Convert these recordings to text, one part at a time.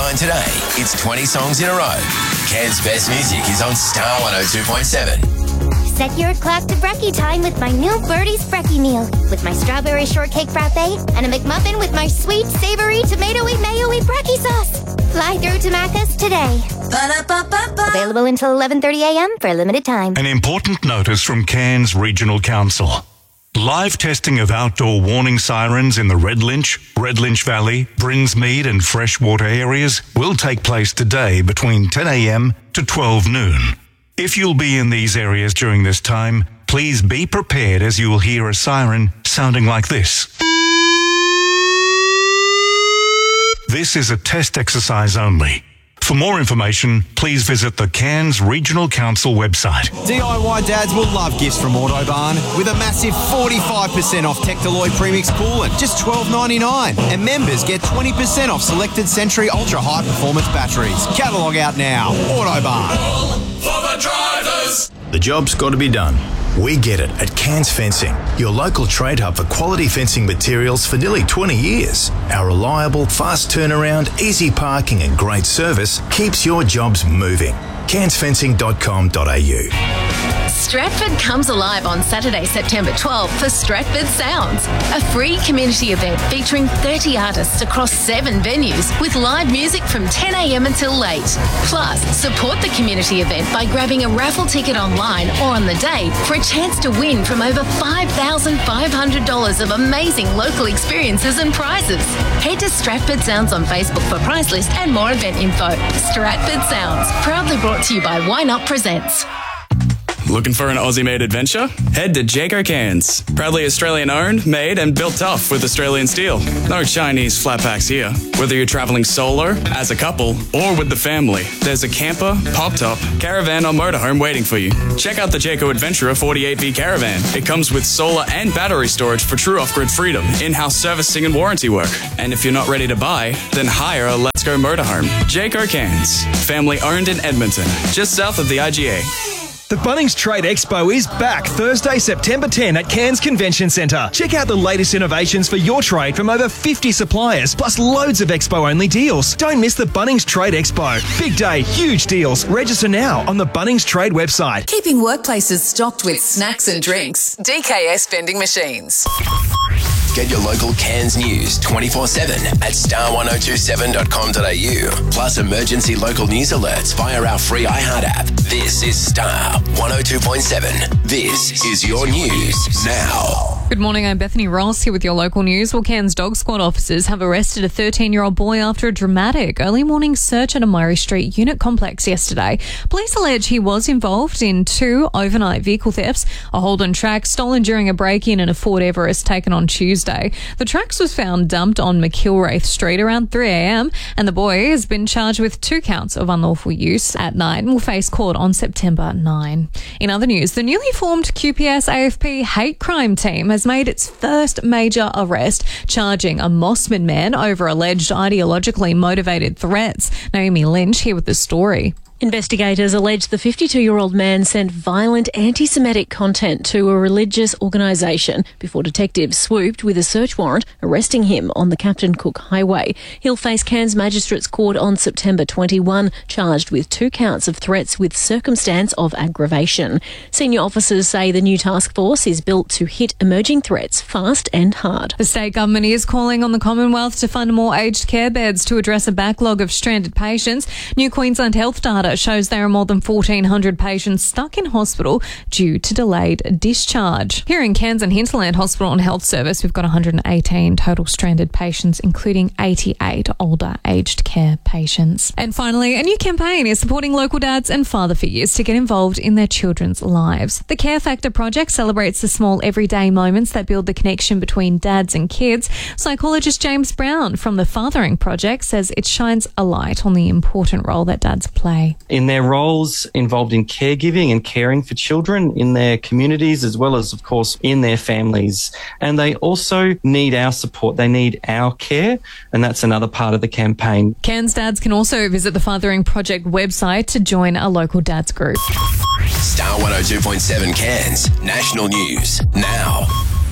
online today. It's 20 songs in a row. Cairns' best music is on Star 102.7. Set your clock to brekkie time with my new Birdie's Brekkie meal. With my strawberry shortcake frappe and a McMuffin with my sweet, savory, tomatoey, mayo-y brekkie sauce. Fly through to Macca's today. Ba-da-ba-ba-ba. Available until 11:30 a.m. for a limited time. An important notice from Cairns Regional Council. Live testing of outdoor warning sirens in the Red Lynch Valley, Brinsmead and Freshwater areas will take place today between 10 a.m. to 12 noon. If you'll be in these areas during this time, please be prepared as you will hear a siren sounding like this. This is a test exercise only. For more information, please visit the Cairns Regional Council website. DIY dads will love gifts from Autobarn with a massive 45% off Tectaloid Premix coolant, just $12.99. And members get 20% off selected Century Ultra High Performance batteries. Catalogue out now. Autobarn. For the drivers. The job's got to be done. We get it at Cairns Fencing, your local trade hub for quality fencing materials for nearly 20 years. Our reliable, fast turnaround, easy parking and great service keeps your jobs moving. cairnsfencing.com.au. Stratford comes alive on Saturday, September 12 for Stratford Sounds, a free community event featuring 30 artists across 7 venues with live music from 10 a.m. until late. Plus, support the community event by grabbing a raffle ticket online or on the day for a chance to win from over $5,500 of amazing local experiences and prizes. Head to Stratford Sounds on Facebook for prize list and more event info. Stratford Sounds, proudly brought to you by Why Not Presents. Looking for an Aussie-made adventure? Head to Jayco Cairns. Proudly Australian-owned, made and built tough with Australian steel. No Chinese flat packs here. Whether you're travelling solo, as a couple, or with the family, there's a camper, pop-top, caravan or motorhome waiting for you. Check out the Jayco Adventurer 48V Caravan. It comes with solar and battery storage for true off-grid freedom, in-house servicing and warranty work. And if you're not ready to buy, then hire a Let's Go motorhome. Jayco Cairns. Family-owned in Edmonton, just south of the IGA. The Bunnings Trade Expo is back Thursday, September 10 at Cairns Convention Centre. Check out the latest innovations for your trade from over 50 suppliers, plus loads of Expo-only deals. Don't miss the Bunnings Trade Expo. Big day, huge deals. Register now on the Bunnings Trade website. Keeping workplaces stocked with snacks and drinks. DKS Vending Machines. Get your local Cairns news 24/7 at star1027.com.au. Plus emergency local news alerts via our free iHeart app. This is Star 102.7. This is your news now. Good morning, I'm Bethany Ross here with your local news. Well, Cairns Dog Squad officers have arrested a 13-year-old boy after a dramatic early morning search at a Murray Street unit complex yesterday. Police allege he was involved in 2 overnight vehicle thefts, a Holden Trax stolen during a break-in and a Ford Everest taken on Tuesday. The Trax was found dumped on McIlwraith Street around 3 a.m. and the boy has been charged with 2 counts of unlawful use at night and will face court on September 9. In other news, the newly formed QPS AFP hate crime team has made its first major arrest, charging a Mossman man over alleged ideologically motivated threats. Naomi Lynch here with the story. Investigators allege the 52-year-old man sent violent anti-Semitic content to a religious organisation before detectives swooped with a search warrant, arresting him on the Captain Cook Highway. He'll face Cairns Magistrates Court on September 21, charged with 2 counts of threats with circumstance of aggravation. Senior officers say the new task force is built to hit emerging threats fast and hard. The state government is calling on the Commonwealth to fund more aged care beds to address a backlog of stranded patients. New Queensland Health data shows there are more than 1,400 patients stuck in hospital due to delayed discharge. Here in Cairns and Hinterland Hospital and Health Service, we've got 118 total stranded patients, including 88 older aged care patients. And finally, a new campaign is supporting local dads and father figures to get involved in their children's lives. The Care Factor project celebrates the small everyday moments that build the connection between dads and kids. Psychologist James Brown from the Fathering Project says it shines a light on the important role that dads play. In their roles involved in caregiving and caring for children in their communities, as well as, of course, in their families. And they also need our support. They need our care, and that's another part of the campaign. Cairns dads can also visit the Fathering Project website to join a local dads group. Star 102.7 Cairns, national news now.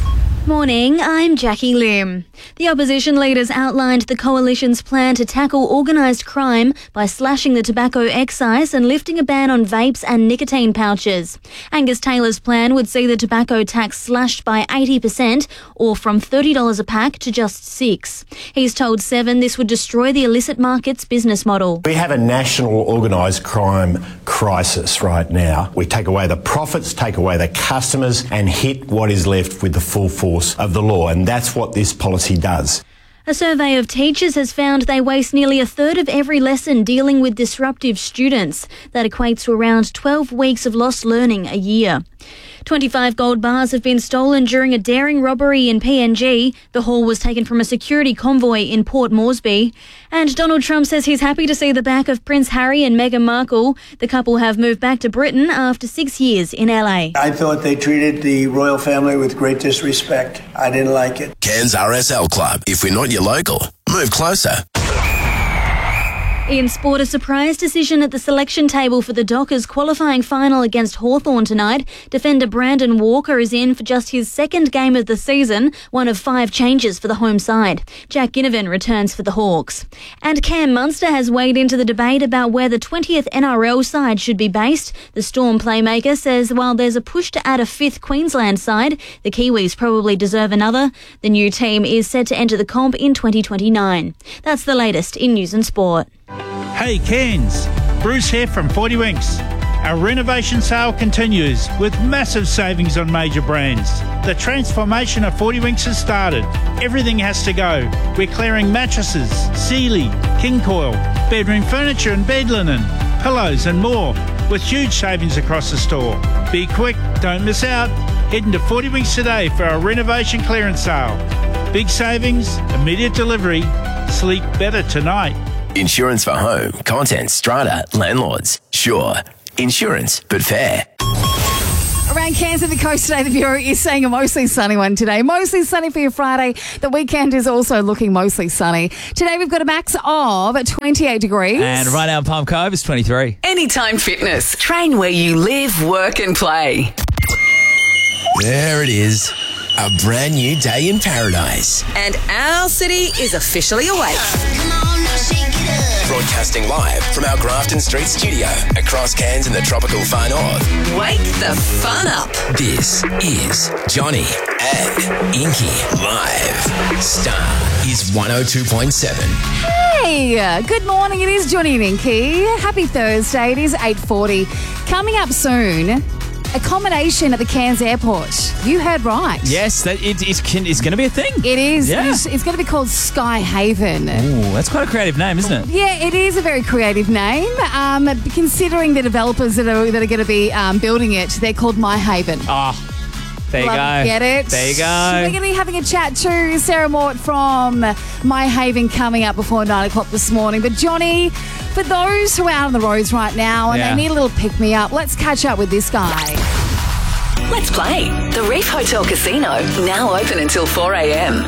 Morning, I'm Jackie Lim. The opposition leaders outlined the coalition's plan to tackle organised crime by slashing the tobacco excise and lifting a ban on vapes and nicotine pouches. Angus Taylor's plan would see the tobacco tax slashed by 80% or from $30 a pack to just $6. He's told Seven this would destroy the illicit market's business model. We have a national organised crime crisis right now. We take away the profits, take away the customers and hit what is left with the full force of the law, and that's what this policy does. A survey of teachers has found they waste nearly a third of every lesson dealing with disruptive students. That equates to around 12 weeks of lost learning a year. 25 gold bars have been stolen during a daring robbery in PNG. The haul was taken from a security convoy in Port Moresby. And Donald Trump says he's happy to see the back of Prince Harry and Meghan Markle. The couple have moved back to Britain after 6 years in LA. I thought they treated the royal family with great disrespect. I didn't like it. Cairns RSL Club. If we're not your local, move closer. In sport, a surprise decision at the selection table for the Dockers qualifying final against Hawthorn tonight. Defender Brandon Walker is in for just his second game of the season, one of 5 changes for the home side. Jack Ginnivan returns for the Hawks. And Cam Munster has weighed into the debate about where the 20th NRL side should be based. The Storm playmaker says while there's a push to add a 5th Queensland side, the Kiwis probably deserve another. The new team is set to enter the comp in 2029. That's the latest in news and sport. Hey Cairns, Bruce here from 40 Winks. Our renovation sale continues with massive savings on major brands. The transformation of 40 Winks has started. Everything has to go. We're clearing mattresses, Sealy, King Coil, bedroom furniture and bed linen, pillows and more, with huge savings across the store. Be quick, don't miss out. Head into 40 Winks today for our renovation clearance sale. Big savings, immediate delivery, sleep better tonight. Insurance for home, contents, strata, landlords. Sure. Insurance, but fair. Around Cairns and the coast today, the Bureau is saying a mostly sunny one today. Mostly sunny for your Friday. The weekend is also looking mostly sunny. Today we've got a max of 28 degrees. And right now in Palm Cove is 23. Anytime Fitness. Train where you live, work and play. There it is. A brand new day in paradise. And our city is officially awake. Broadcasting live from our Grafton Street studio across Cairns in the tropical far north. Wake the fun up. This is Johnny and Inky live. Star is 102.7. Hey, good morning. It is Johnny and Inky. Happy Thursday. It is 8:40. Coming up soon, accommodation at the Cairns airport. You heard right. Yes, it's going to be a thing. It is. Yeah. It's going to be called Sky Haven. Ooh, that's quite a creative name, isn't it? Yeah, it is a very creative name. Considering the developers that are going to be building it, they're called My Haven. There you go. Get it? There you go. We're going to be having a chat to Sarah Mort from My Haven coming up before 9 o'clock this morning. But Johnny, for those who are out on the roads right now and they need a little pick-me-up, let's catch up with this guy. Let's play. The Reef Hotel Casino, now open until 4 a.m.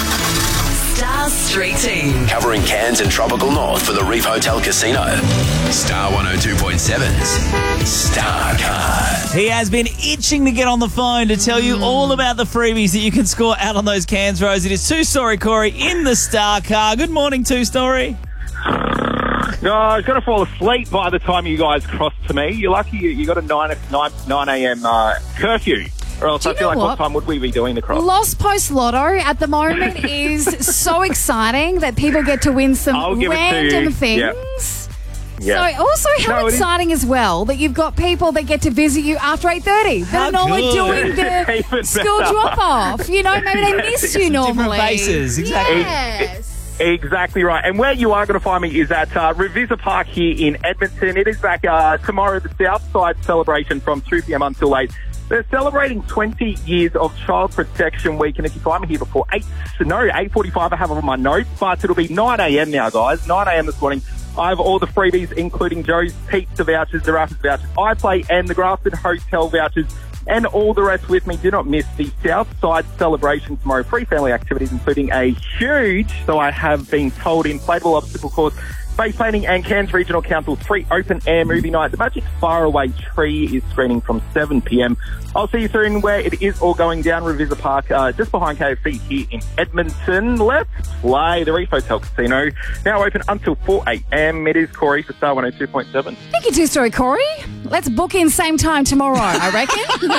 Star Street Team. Covering Cairns and tropical north for the Reef Hotel Casino. Star 102.7's Star Card. He has been itching to get on the phone to tell you all about the freebies that you can score out on those Cairns roads. It is Two Story Corey in the Star Car. Good morning, Two Story. No, I was going to fall asleep by the time you guys crossed to me. You're lucky you got a 9 a.m. Curfew. Or else I feel like what time would we be doing the cross? Lost Post Lotto at the moment is so exciting that people get to win some random things. Yep. So also how exciting as well that you've got people that get to visit you after 8:30 that are normally doing the school drop-off. You know, maybe they missed you normally. Different faces, exactly. Yes. Exactly right. And where you are going to find me is at Revisa Park here in Edmonton. It is back tomorrow, the Southside celebration from 2 p.m. until 8. They're celebrating 20 years of Child Protection Week, and if you find me here before 8:45, I have it on my notes, but it'll be 9 a.m. now, guys. 9 a.m. this morning. I have all the freebies, including Joe's Pizza vouchers, the Raffles vouchers, iPlay, and the Grafton Hotel vouchers, and all the rest with me. Do not miss the Southside celebration tomorrow. Free family activities, including a huge, so I have been told, inflatable obstacle course, Face Painting and Cairns Regional Council's free open-air movie night. The Magic Faraway Tree is screening from 7 p.m. I'll see you soon where it is all going down, Revisa Park, just behind KFC here in Edmonton. Let's play the Reef Hotel Casino. Now open until 4 a.m. It is Corey for Star 102.7. Thank you, two-story Corey. Let's book in same time tomorrow, I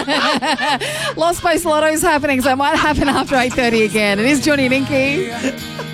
reckon. Lost Space Lotto's happening, so it might happen after 8:30 again. It is Johnny and Inky.